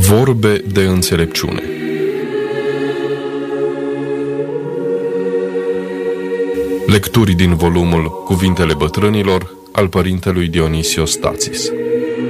Vorbe de înțelepciune. Lecturi din volumul Cuvintele bătrânilor al părintelui Dionisios Stațis.